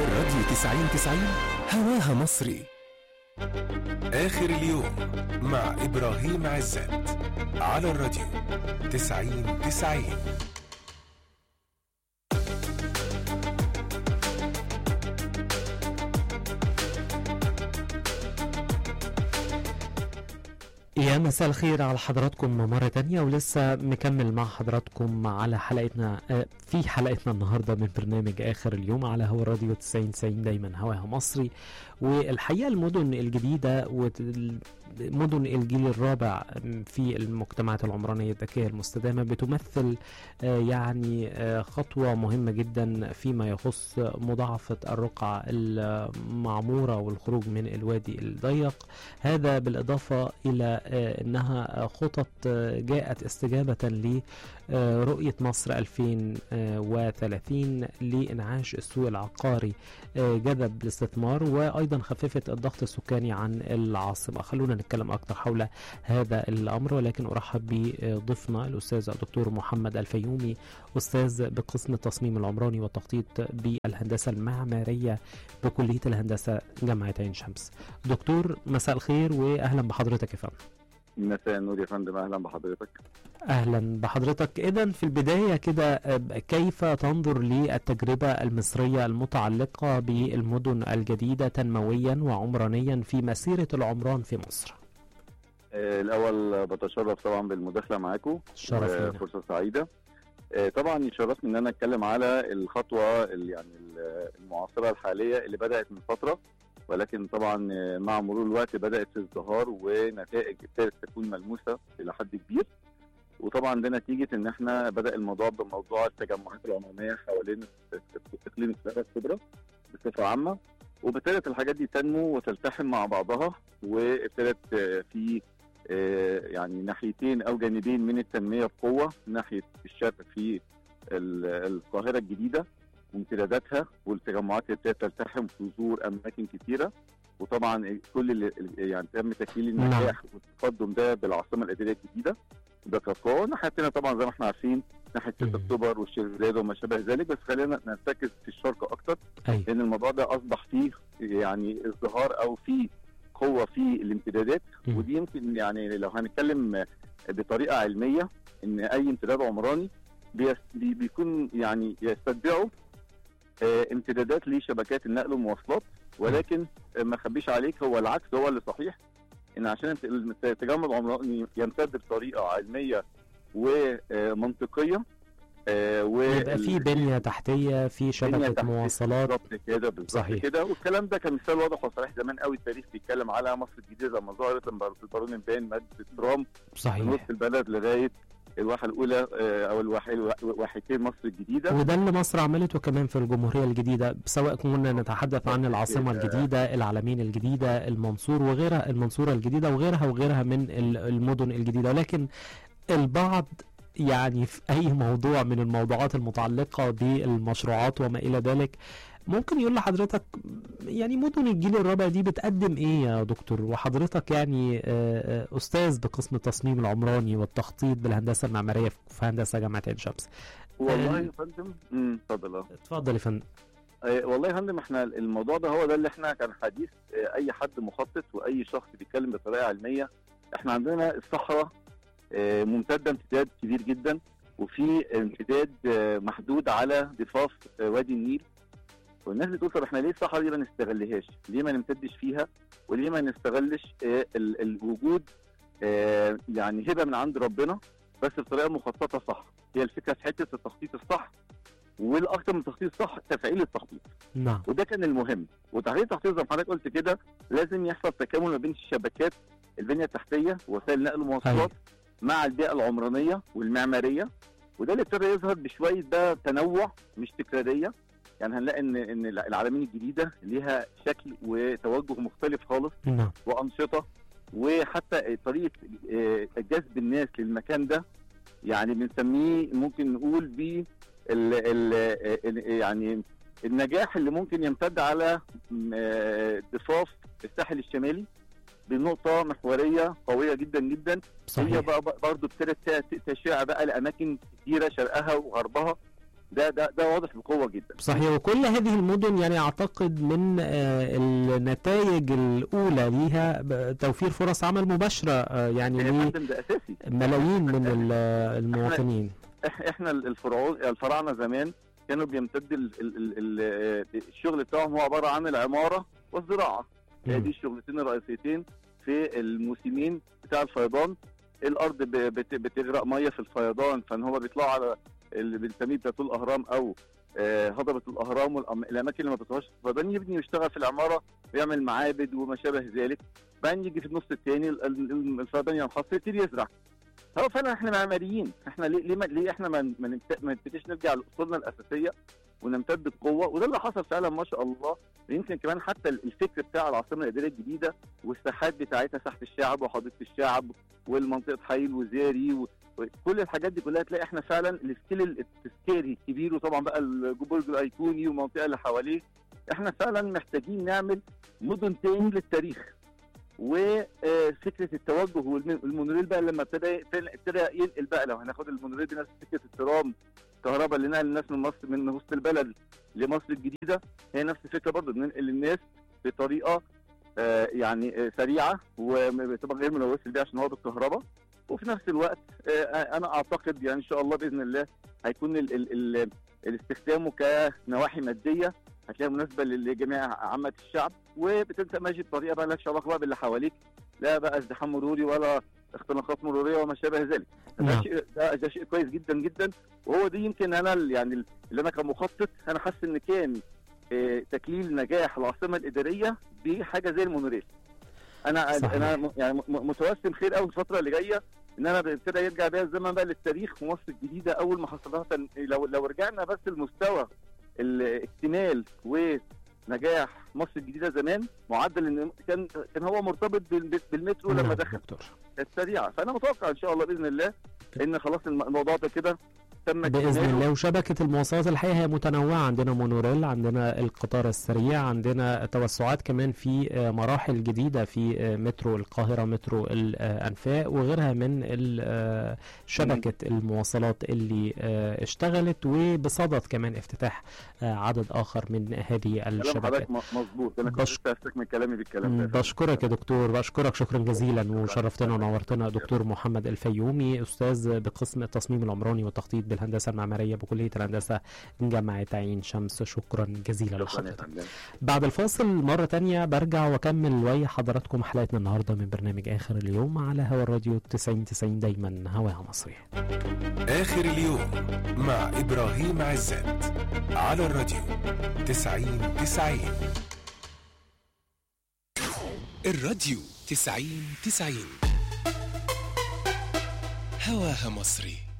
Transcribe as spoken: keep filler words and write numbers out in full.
الراديو تسعين تسعين هواها مصري. آخر اليوم مع إبراهيم عزت على الراديو تسعين تسعين. يا مساء الخير على حضراتكم مرة تانية، ولسه مكمل مع حضراتكم على حلقتنا في حلقتنا النهاردة من برنامج آخر اليوم على هوا الراديو تسعين تسعين دايما هواها مصري. والحقيقة المدن الجديدة ومدن الجيل الرابع في المجتمعات العمرانية الذكية المستدامة بتمثل يعني خطوة مهمة جدا فيما يخص مضاعفة الرقعة المعمورة والخروج من الوادي الضيق. هذا بالإضافة إلى أنها خطط جاءت استجابة لرؤية مصر ألفين وثلاثين لإنعاش السوق العقاري، جذب الاستثمار وأيضا خففت الضغط السكاني عن العاصمة. خلونا نتكلم أكثر حول هذا الأمر، ولكن أرحب بضيفنا الأستاذ الدكتور محمد الفيومي، أستاذ بقسم التصميم العمراني والتخطيط بالهندسة المعمارية بكلية الهندسة جامعة عين شمس. دكتور مساء الخير وأهلا بحضرتك يا فندم. مساء النور يا فندم، اهلا بحضرتك. اهلا بحضرتك. اذا في البدايه كده، كيف تنظر للتجربه المصريه المتعلقه بالمدن الجديده تنمويا وعمرانيا في مسيره العمران في مصر؟ آه الاول بتشرف طبعا بالمداخله معاكم، شرف فرصه سعيده. آه طبعا يشرفني ان انا اتكلم على الخطوه يعني المعاصره الحاليه اللي بدات من فتره، ولكن طبعا مع مرور الوقت بدأت ازدهار ونتائج ابتدت تكون ملموسة إلى حد كبير. وطبعا ده نتيجة ان احنا بدأ الموضوع بموضوع التجمعات العمرانية حوالين اقليم القاهرة الكبرى بصفة عامة، وابتدت الحاجات دي تنمو وتلتحم مع بعضها، وابتدت في يعني ناحيتين او جانبين من التنمية بقوة، ناحية الشرق في القاهرة الجديدة وامتداداتها والتجمعات اللي ابتدت تلتحم في جذور اماكن كثيره، وطبعا كل اللي يعني تم تكليل النجاح والتقدم ده بالعاصمه الاداريه الجديده ده كقوه. ناحيتنا طبعا زي ما احنا عارفين ناحيه ستة اكتوبر والشيخ زايد وما شابه ذلك، بس خلينا نركز في الشرق اكتر لان الموضوع ده اصبح فيه يعني ازدهار او فيه قوه في الامتدادات. م. ودي يمكن يعني لو هنتكلم بطريقه علميه ان اي امتداد عمراني بيكون يعني يستتبعه امتدادات لشبكات النقل والمواصلات، ولكن ما اخبيش عليك هو العكس هو اللي صحيح، ان عشان التجمع العمراني يمتد بطريقه علميه ومنطقيه ويبقى في بنيه تحتيه في شبكه مواصلات بالظبط كده بالظبط كده. والكلام ده كان مثال واضح وصريح زمان قوي، التاريخ بيتكلم على مصر الجديده لما ظهرت البارون الباين ماده الترام صحيح من وسط البلد لغايه الواحه الاولى او الواحتين مصر الجديده، وده اللي مصر عملته كمان في الجمهوريه الجديده، سواء كنا نتحدث عن العاصمه الجديده، العلمين الجديده، المنصور وغيرها، المنصوره الجديده وغيرها وغيرها من المدن الجديده. ولكن البعض يعني في اي موضوع من الموضوعات المتعلقه بالمشروعات وما الى ذلك ممكن يقول لحضرتك يعني مدن الجيل الرابع دي بتقدم ايه يا دكتور؟ وحضرتك يعني استاذ بقسم التصميم العمراني والتخطيط بالهندسه المعماريه في هندسه جامعه عين شمس. والله يا فندم اتفضل. اتفضل يا فندم. والله يا فندم احنا الموضوع ده هو ده اللي احنا كان حديث اي حد مخطط واي شخص بيتكلم بطريقه علميه. احنا عندنا الصحراء ممتده امتداد كبير جدا، وفي امتداد محدود على ضفاف وادي النيل، والناس بتقول طب احنا ليه الصحراء دي ما نستغلهاش؟ ليه ما نمتدش فيها؟ وليه ما نستغلش اه ال الوجود اه يعني هبه من عند ربنا بس بطريقه مخططه صح؟ هي الفكره في حته التخطيط الصح، والاكثر من التخطيط الصح تفعيل التخطيط. نعم. وده كان المهم. وتفعيل التخطيط زي ما حضرتك قلت كده لازم يحصل تكامل ما بين الشبكات البنيه التحتيه ووسائل نقل المواصلات مع البيئه العمرانيه والمعماريه، وده اللي ابتدى يظهر بشويه ده تنوع مش تكراريه. يعني هنلاقي ان ان العلمين الجديده ليها شكل وتوجه مختلف خالص. نعم. وانشطه وحتى طريقه جذب الناس للمكان ده يعني بنسميه ممكن نقول ب يعني النجاح اللي ممكن يمتد على ضفاف الساحل الشمالي بنقطه محوريه قويه جدا جدا. صحيح. هي بقى برضه ابتدت تشع بقى لاماكن كثيره شرقها وغربها، ده ده ده واضح بقوه جدا. صحيح. وكل هذه المدن يعني اعتقد من آه النتائج الاولى ليها توفير فرص عمل مباشره آه يعني لملايين من المواطنين. احنا الفرعون الفراعنه زمان كانوا بيمتد ال ال ال الشغل بتاعهم هو عباره عن العماره والزراعه. دي الشغلتين الرئيسيتين في الموسمين بتاع الفيضان. الارض بتغرق ميه في الفيضان، فان هو بيطلعوا على اللي بنسميه بلاتو الاهرام او هضبه الاهرام والاماكن اللي ما بتطلعش في الفيضان، يبني ويشتغل في العماره ويعمل معابد وما شابه ذلك. بعدين يجي في النص الثاني الفيضان ينحصر يبتدي يزرع. هو فعلا احنا معماريين، احنا ليه ليه, ليه احنا ما ما نبتديش نرجع لاصولنا الاساسيه ونمتد بقوه؟ وده اللي حصل فعلا ما شاء الله. يمكن كمان حتى الفكر بتاع العاصمه الاداريه الجديده والساحات بتاعتها، ساحه الشعب وحديقه الشعب والمنطقه حي الوزاري وكل الحاجات دي كلها، تلاقي احنا فعلا السكيل التذكاري الكبير، وطبعا بقى البرج الايقوني والمنطقه اللي حواليه. احنا فعلا محتاجين نعمل مدن تاني للتاريخ. وفكره التوجه والمونوريل بقى لما ابتدى ابتدى ينقل بقى، لو هناخد المونوريل دي نفس فكره الترام الكهرباء اللي نقل الناس من مصر من وسط البلد لمصر الجديده، هي نفس الفكره برضه، بننقل الناس بطريقه آه يعني آه سريعه وبتبقى غير ملوثه بيها عشان هو بالكهرباء. وفي نفس الوقت آه انا اعتقد يعني ان شاء الله باذن الله هيكون ال ال ال الاستخدامه كنواحي ماديه هتلاقيها مناسبه لجميع عامه الشعب، وبتنسى ماشي بطريقه بقى لكش علاقه بقى باللي حواليك، لا بقى ازدحام مروري ولا اختناقات مروريه وما شابه ذلك. ده شيء ده, ده شيء كويس جدا جدا. وهو دي يمكن انا يعني اللي انا كمخطط انا حاسس ان كان اه تكليل نجاح العاصمه الاداريه بحاجه زي المونوريل. انا صحيح. انا يعني متوسم خير قوي الفتره اللي جايه ان انا ابتدى يرجع بيها الزمن بقى للتاريخ ومصر الجديده اول ما حصلها. لو لو رجعنا بس لمستوى الاكتمال ونجاح مصر الجديده زمان، معدل ان كان كان هو مرتبط بالمترو لما دخل السريعه. فانا متوقع ان شاء الله باذن الله ان خلاص الموضوع ده كده تم باذن الله. وشبكه المواصلات الحقيقه هي متنوعه، عندنا مونوريل، عندنا القطار السريع، عندنا توسعات كمان في مراحل جديده في مترو القاهره، مترو الانفاق وغيرها من شبكه المواصلات اللي اشتغلت، وبصدد كمان افتتاح عدد اخر من هذه الشبكات. مظبوط. انا كنت استكمل كلامي بالكلام ده. بشكرك يا دكتور، بشكرك شكرا جزيلا وشرفتنا ونورتنا. دكتور محمد الفيومي، استاذ بقسم التصميم العمراني والتخطيط بالهندسه المعماريه بكليه الهندسه جامعه عين شمس، شكرا جزيلا لحضرتك. بعد الفاصل مره تانية برجع واكمل ويا حضراتكم حلقتنا النهارده من برنامج اخر اليوم على هوا الراديو تسعين تسعين دايما هواها مصري. اخر اليوم مع ابراهيم عزت على الراديو تسعين تسعين. الراديو تسعين تسعين هواها مصري.